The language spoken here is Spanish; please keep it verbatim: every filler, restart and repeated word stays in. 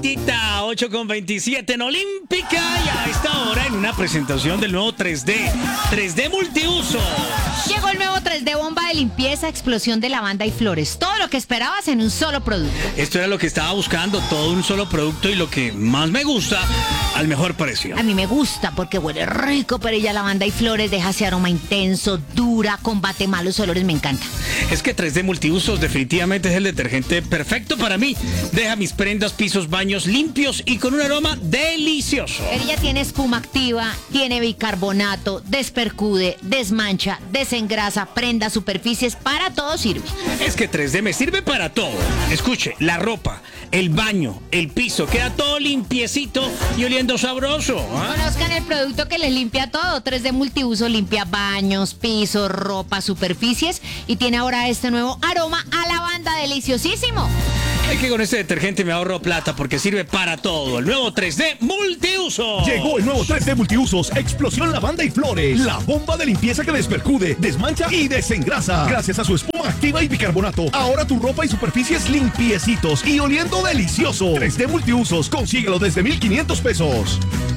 Gatita, ocho con veintisiete en Olímpica y a esta hora en una presentación del nuevo tres D, tres D multiuso. Llegó el nuevo tres D bomba de limpieza, explosión de lavanda y flores. Todo lo que esperabas en un solo producto. Esto era lo que estaba buscando, todo un solo producto y lo que más me gusta, al mejor precio. A mí me gusta porque huele rico, perilla, lavanda y flores, deja ese aroma intenso, dura, combate malos olores, me encanta. Es que tres D multiusos definitivamente es el detergente perfecto para mí. Deja mis prendas, pisos, baños limpios y con un aroma delicioso. Perilla tiene espuma activa, tiene bicarbonato, despercude, desmancha, desengrasa, prenda, superficies, para todo sirve. Es que tres D me sirve para todo. Escuche, la ropa, el baño, el piso, queda todo limpiecito y oliendo sabroso. ¿Ah? Conozcan el producto que les limpia todo. tres D multiuso limpia baños, pisos, ropa, superficies y tiene ahora este nuevo aroma a lavanda deliciosísimo. Es que con este detergente me ahorro plata porque sirve para todo. El nuevo tres D multiuso. Llegó el nuevo tres D multiusos, explosión lavanda y flores. La bomba de limpieza que despercude, desmancha y desengrasa. Gracias a su espuma activa y bicarbonato, ahora tu ropa y superficies limpiecitos y oliendo delicioso. tres D multiusos, consíguelo desde mil quinientos pesos.